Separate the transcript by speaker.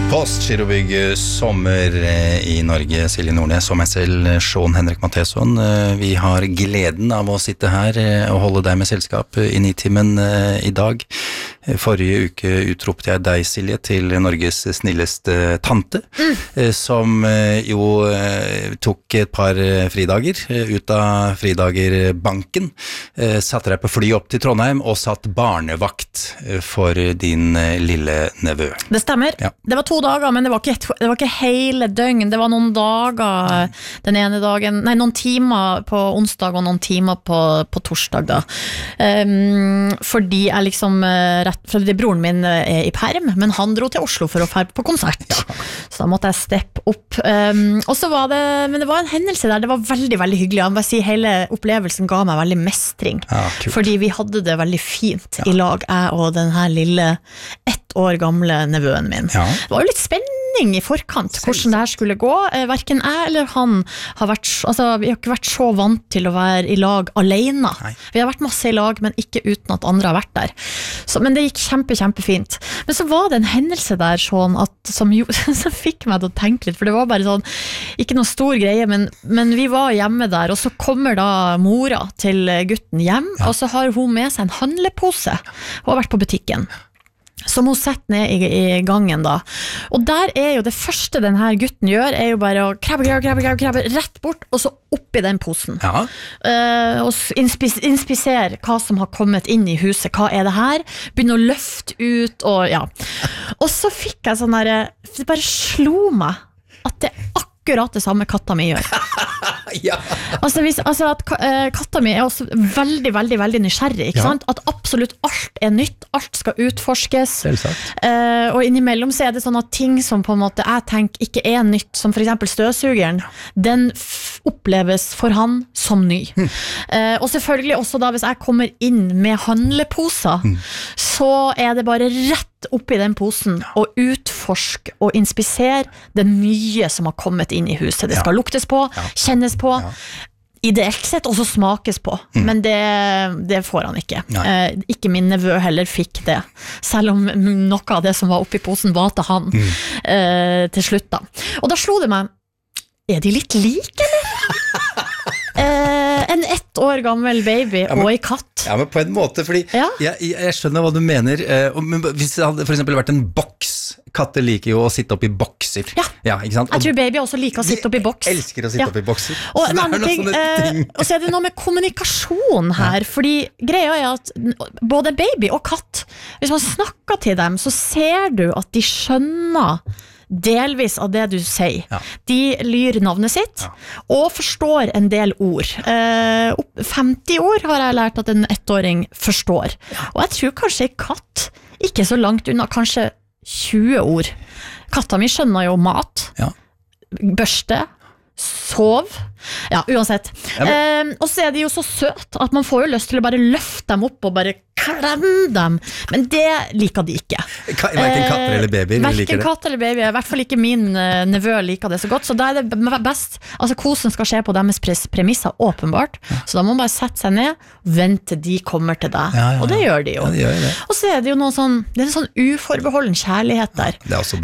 Speaker 1: Postgirobygg sommer i Norge, Silje Nordnes og meg selv, Sean Henrik Matheson. Vi har gleden av å sitte her og holde deg med selskap i Nitimen i dag. Forrige uke utropte jeg deg, Silje, til Norges snilleste tante, som jo tok et par fridager ut av fridagerbanken, satte deg på fly opp til Trondheim og satt barnevakt for din lille nevø.
Speaker 2: Det stemmer. Ja. Det var 2 dager, men det var ikke hele døgn. Det var noen dager den ene dagen, nei, noen timer på onsdag og noen timer på torsdag da. Fordi jeg liksom fordi broren min i perm, men han dro til Oslo for å fære på konsert. Ja. Så da måtte jeg steppe opp. Og så var det, men det var en hendelse der, det var veldig, veldig hyggelig. Jeg må bare si, hele opplevelsen ga meg veldig mestring. Ja, fordi vi hadde det veldig fint i lag, jeg og den her lille 1 år gamle nevøen min. Ja. Det var jo litt spennende i forkant, hvordan det her skulle gå. Hverken jeg eller han har vært, altså vi har ikke vært så vant til å være i lag alene. Nei. Vi har vært masse i lag, men ikke uten at andre har vært der. Så, men det gikk kjempefint. Men så var det en hendelse der sånn at, som fikk meg til å tenke litt, for det var bare sånn, ikke noe stor greie, men vi var hjemme der, og så kommer da mora til gutten hjem, og så har hun med seg en handlepose. Hun har vært på butikken. Som hun setter ned i gangen da. Og der jo det første denne gutten gjør, jo bare å krabbe rett bort, og så opp i den posen. Ja. Og inspisere hva som har kommet inn i huset. Hva det her? Begynne å løfte ut, og ja. Og så fikk jeg sånn der, det bare slo meg at det akkurat det samme katta mi gjør. Ja. Altså at katta mi også veldig, veldig, veldig nysgjerrig, ikke sant? At absolutt alt nytt, alt skal utforskes. Og innimellom så det sånn at ting som på en måte jeg tenker ikke nytt, som for eksempel støvsugeren, den oppleves for han som ny. Og selvfølgelig også da, hvis jeg kommer inn med handleposer, så det bare rett oppi den posen og utforsk og inspisere det nye som har kommet inn i huset. Det skal luktes på, kjennes på, ideelt sett også smakes på, men det får han ikke. Ikke min nevø heller fikk det, selv om noe av det som var oppi posen var til han til slutt da. Og da slo det meg, de litt like, eller? En 1 år gammel baby og en katt.
Speaker 1: Ja, men på en måte, fordi jeg skjønner hva du mener. Men hvis det hadde for eksempel vært en boks, katter liker jo å sitte opp i bokser. Ja, ikke sant?
Speaker 2: Jeg tror baby også liker å sitte opp i boks.
Speaker 1: De elsker å sitte opp i bokser.
Speaker 2: Og en annen ting, og så det noe med kommunikasjon her, fordi greia at både baby og katt, hvis man snakker til dem, så ser du at de skjønner delvis av det du sier. De lyr navnet sitt og forstår en del ord. 50 ord har jeg lært at en 1-åring forstår. Og jeg tror kanskje en katt ikke så langt unna, kanskje 20 ord. Katta mi skjønner jo mat, børste, sov, ja, uansett. Og så de jo så søt at man får jo lyst til å bare løfte dem opp og bare klemme dem, men det liker de ikke.
Speaker 1: Hverken katter eller babyer liker det?
Speaker 2: Hverken katt eller baby, i hvert fall ikke min nevø liker det så godt, så da det best, altså kosen skal skje på deres premisser, åpenbart, så da må man bare sette seg ned, vente de kommer til deg, og det gjør de jo. Og så det jo noe sånn, det en sånn uforbeholden kjærlighet der.
Speaker 1: Det også